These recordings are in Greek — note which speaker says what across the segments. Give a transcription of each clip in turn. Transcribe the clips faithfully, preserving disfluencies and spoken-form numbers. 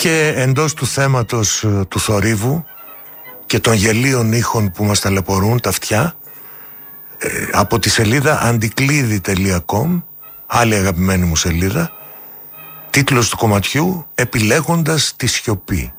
Speaker 1: Και εντός του θέματος του θορύβου και των γελίων ήχων που μας ταλαιπωρούν τα αυτιά, ε, από τη σελίδα αντικλείδι τελεία κομ, άλλη αγαπημένη μου σελίδα, τίτλος του κομματιού «Επιλέγοντας τη σιωπή».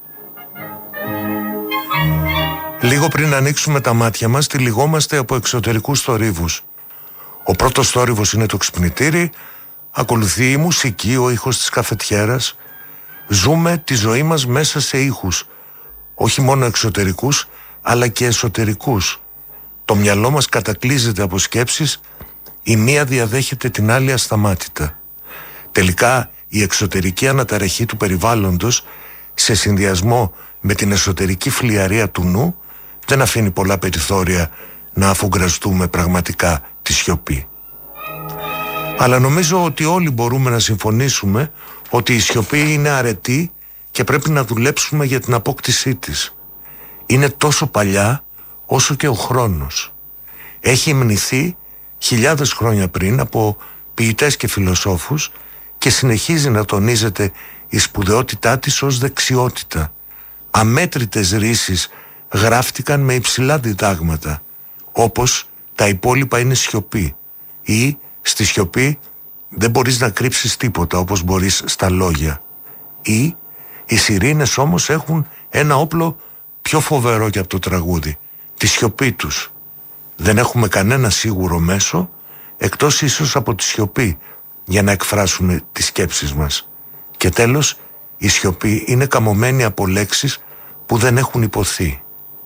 Speaker 1: Λίγο πριν ανοίξουμε τα μάτια μας, τυλιγόμαστε από εξωτερικούς θορύβους. Ο πρώτος θόρυβος είναι το ξυπνητήρι, ακολουθεί η μουσική, ο ήχος της καφετιέρας. Ζούμε τη ζωή μας μέσα σε ήχους, όχι μόνο εξωτερικούς, αλλά και εσωτερικούς. Το μυαλό μας κατακλείζεται από σκέψεις, η μία διαδέχεται την άλλη ασταμάτητα. Τελικά, η εξωτερική αναταραχή του περιβάλλοντος, σε συνδυασμό με την εσωτερική φλιαρία του νου, δεν αφήνει πολλά περιθώρια να αφουγκραστούμε πραγματικά τη σιωπή. Αλλά νομίζω ότι όλοι μπορούμε να συμφωνήσουμε ότι η σιωπή είναι αρετή και πρέπει να δουλέψουμε για την απόκτησή της. Είναι τόσο παλιά όσο και ο χρόνος. Έχει υμνηθεί χιλιάδες χρόνια πριν από ποιητές και φιλοσόφους και συνεχίζει να τονίζεται η σπουδαιότητά της ως δεξιότητα. Αμέτρητες ρίσεις γράφτηκαν με υψηλά διδάγματα, όπως τα υπόλοιπα είναι σιωπή, ή στη σιωπή δεν μπορείς να κρύψεις τίποτα όπως μπορείς στα λόγια, ή οι σιρήνες όμως έχουν ένα όπλο πιο φοβερό και από το τραγούδι, τη σιωπή τους. Δεν έχουμε κανένα σίγουρο μέσο εκτός ίσως από τη σιωπή για να εκφράσουμε τις σκέψεις μας. Και τέλος, η σιωπή είναι καμωμένη από λέξεις που δεν έχουν υποθεί.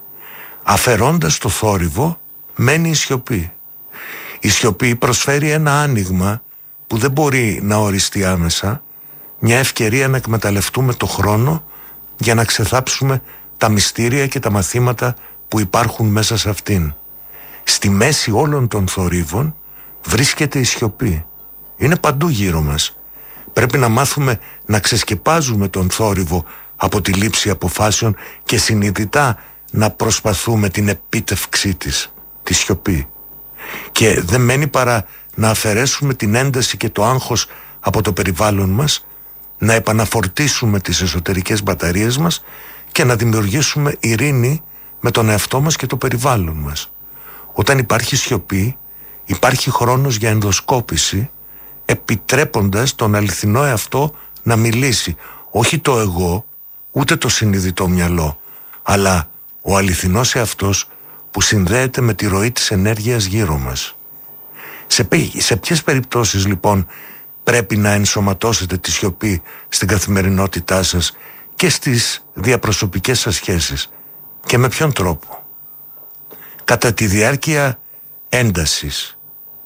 Speaker 1: Αφαιρώντας το θόρυβο μένει η σιωπή. Η σιωπή προσφέρει ένα άνοιγμα που δεν μπορεί να οριστεί άμεσα, μια ευκαιρία να εκμεταλλευτούμε το χρόνο για να ξεθάψουμε τα μυστήρια και τα μαθήματα που υπάρχουν μέσα σε αυτήν. Στη μέση όλων των θορύβων βρίσκεται η σιωπή. Είναι παντού γύρω μας. Πρέπει να μάθουμε να ξεσκεπάζουμε τον θόρυβο από τη λήψη αποφάσεων και συνειδητά να προσπαθούμε την επίτευξή της, τη σιωπή. Και δεν μένει παρά να αφαιρέσουμε την ένταση και το άγχος από το περιβάλλον μας, να επαναφορτίσουμε τις εσωτερικές μπαταρίες μας και να δημιουργήσουμε ειρήνη με τον εαυτό μας και το περιβάλλον μας. Όταν υπάρχει σιωπή, υπάρχει χρόνος για ενδοσκόπηση, επιτρέποντας τον αληθινό εαυτό να μιλήσει. Όχι το εγώ, ούτε το συνειδητό μυαλό, αλλά ο αληθινός εαυτός που συνδέεται με τη ροή της ενέργειας γύρω μας. Σε, σε ποιες περιπτώσεις λοιπόν πρέπει να ενσωματώσετε τη σιωπή στην καθημερινότητά σας και στις διαπροσωπικές σας σχέσεις, και με ποιον τρόπο? Κατά τη διάρκεια έντασης.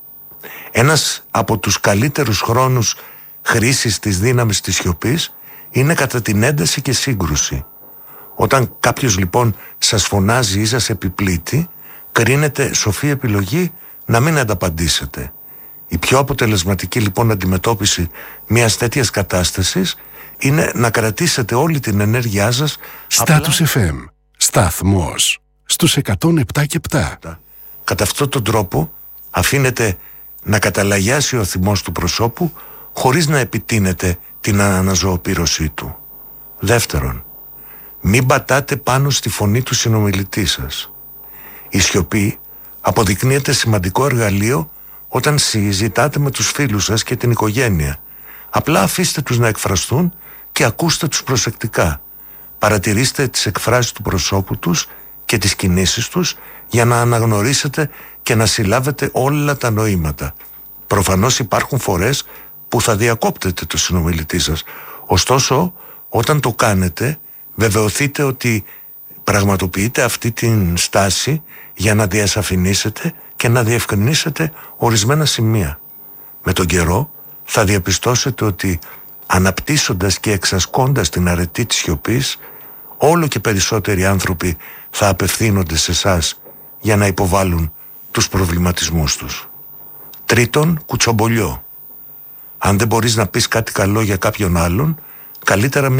Speaker 1: Ένας από τους καλύτερους χρόνους χρήσης της δύναμης της σιωπής είναι κατά την ένταση και σύγκρουση. Όταν κάποιος λοιπόν σας φωνάζει ή σας επιπλήττει, κρίνεται σοφή επιλογή να μην ανταπαντήσετε. Η πιο αποτελεσματική λοιπόν αντιμετώπιση μιας τέτοιας κατάστασης είναι να κρατήσετε όλη την ενέργειά σας.
Speaker 2: Στάτους απλά... εφ εμ, σταθμός στους εκατόν επτά και επτά.
Speaker 1: Κατά αυτόν τον τρόπο αφήνετε να καταλαγιάσει ο θυμός του προσώπου χωρίς να επιτείνετε την αναζωοπήρωσή του. Δεύτερον, μην πατάτε πάνω στη φωνή του συνομιλητή σας. Η σιωπή αποδεικνύεται σημαντικό εργαλείο όταν συζητάτε με τους φίλους σας και την οικογένεια. Απλά αφήστε τους να εκφραστούν και ακούστε τους προσεκτικά. Παρατηρήστε τις εκφράσεις του προσώπου τους και τις κινήσεις τους για να αναγνωρίσετε και να συλλάβετε όλα τα νοήματα. Προφανώς υπάρχουν φορές που θα διακόπτετε το συνομιλητή σας. Ωστόσο, όταν το κάνετε, βεβαιωθείτε ότι πραγματοποιείτε αυτή την στάση για να διασαφηνίσετε και να διευκρινίσετε ορισμένα σημεία. Με τον καιρό θα διαπιστώσετε ότι αναπτύσσοντας και εξασκώντας την αρετή της σιωπής, όλο και περισσότεροι άνθρωποι θα απευθύνονται σε εσάς για να υποβάλουν τους προβληματισμούς τους. Τρίτον, κουτσομπολιό. Αν δεν μπορείς να πεις κάτι καλό για κάποιον άλλον, καλύτερα